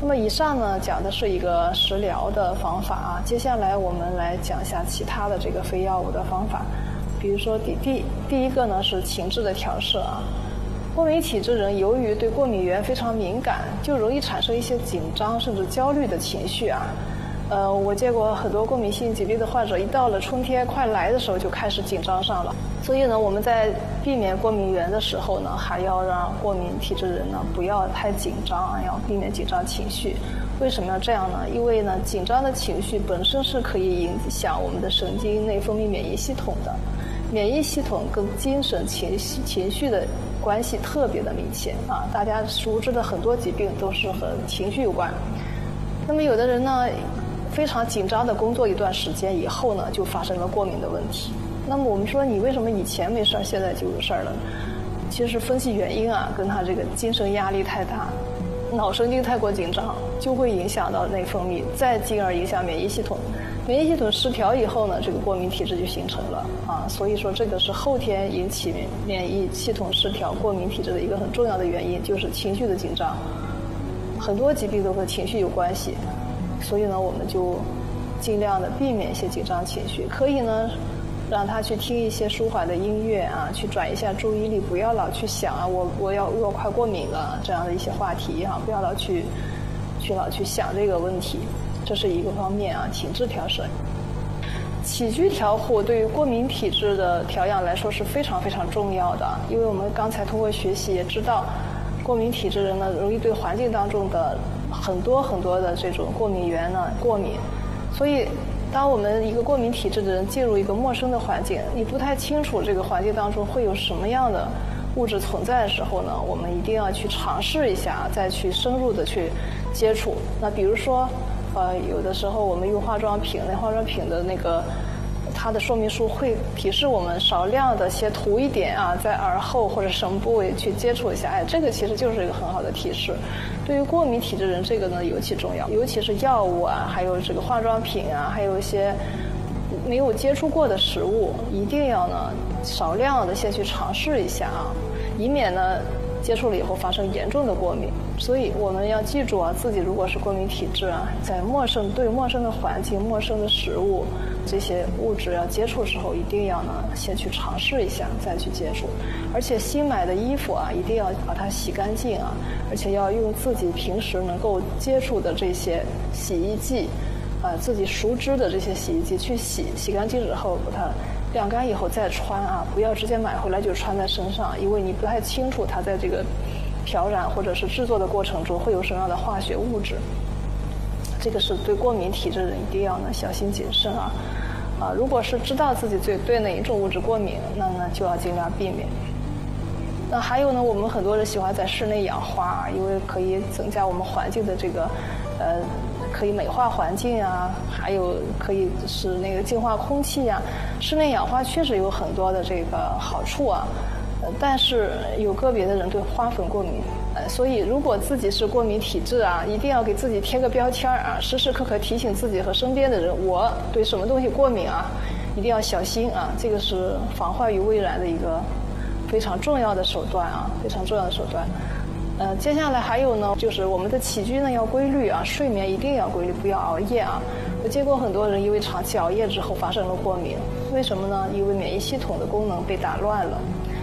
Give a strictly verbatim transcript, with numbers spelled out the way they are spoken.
那么以上呢讲的是一个食疗的方法啊，接下来我们来讲一下其他的这个非药物的方法。比如说第第第一个呢是情志的调摄啊。过敏体质人由于对过敏源非常敏感，就容易产生一些紧张甚至焦虑的情绪啊。呃，我见过很多过敏性疾病的患者，一到了春天快来的时候就开始紧张上了。所以呢，我们在避免过敏源的时候呢，还要让过敏体质人呢不要太紧张，要避免紧张情绪。为什么要这样呢？因为呢，紧张的情绪本身是可以影响我们的神经内分泌免疫系统的。免疫系统跟精神情绪情绪的关系特别的密切啊，大家熟知的很多疾病都是和情绪有关。那么有的人呢，非常紧张的工作一段时间以后呢，就发生了过敏的问题。那么我们说你为什么以前没事儿，现在就有事儿了？其实分析原因啊，跟他这个精神压力太大，脑神经太过紧张，就会影响到内分泌，再进而影响免疫系统。免疫系统失调以后呢，这个过敏体质就形成了啊。所以说这个是后天引起免疫系统失调、过敏体质的一个很重要的原因，就是情绪的紧张。很多疾病都和情绪有关系，所以呢，我们就尽量的避免一些紧张情绪，可以呢让他去听一些舒缓的音乐啊，去转一下注意力，不要老去想啊，我我要我快过敏了这样的一些话题啊，不要老去去老去想这个问题。这是一个方面啊，情志调摄。起居调护对于过敏体质的调养来说是非常非常重要的，因为我们刚才通过学习也知道，过敏体质人呢容易对环境当中的很多很多的这种过敏源呢过敏，所以当我们一个过敏体质的人进入一个陌生的环境，你不太清楚这个环境当中会有什么样的物质存在的时候呢，我们一定要去尝试一下，再去深入的去接触。那比如说呃，有的时候我们用化妆品，那化妆品的那个它的说明书会提示我们少量的先涂一点啊，在耳后或者什么部位去接触一下，哎，这个其实就是一个很好的提示。对于过敏体质人，这个呢尤其重要，尤其是药物啊，还有这个化妆品啊，还有一些没有接触过的食物，一定要呢少量的先去尝试一下啊，以免呢接触了以后发生严重的过敏。所以我们要记住啊，自己如果是过敏体质啊，在陌生对陌生的环境、陌生的食物这些物质要接触的时候，一定要呢先去尝试一下，再去接触。而且新买的衣服啊，一定要把它洗干净啊，而且要用自己平时能够接触的这些洗衣剂，呃，自己熟知的这些洗衣剂去洗，洗干净之后把它晾干以后再穿啊，不要直接买回来就穿在身上，因为你不太清楚它在这个漂染或者是制作的过程中会有什么样的化学物质。这个是对过敏体质的人一定要呢小心谨慎啊。啊，如果是知道自己对对哪一种物质过敏，那呢就要尽量避免。那还有呢，我们很多人喜欢在室内养花，因为可以增加我们环境的这个呃。可以美化环境啊，还有可以使那个净化空气啊。室内养花确实有很多的这个好处啊，呃，但是有个别的人对花粉过敏，呃，所以如果自己是过敏体质啊，一定要给自己贴个标签啊，时时刻刻提醒自己和身边的人，我对什么东西过敏啊，一定要小心啊。这个是防患于未然的一个非常重要的手段啊，非常重要的手段。呃，接下来还有呢，就是我们的起居呢要规律啊，睡眠一定要规律，不要熬夜啊。我见过很多人因为长期熬夜之后发生了过敏，为什么呢？因为免疫系统的功能被打乱了。